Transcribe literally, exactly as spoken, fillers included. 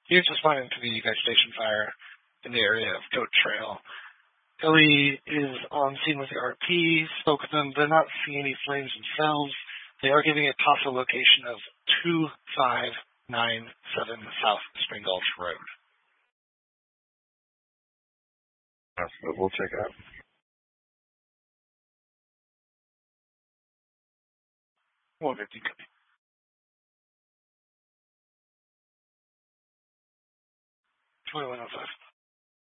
He was responding to the vegetation fire in the area of Goat Trail. Ellie is on scene with the R P, spoke with them. They're not seeing any flames themselves. They are giving a possible location of two five nine seven South Spring Gulch Road. That's what we'll check out. one fifty copy. twenty-one oh five.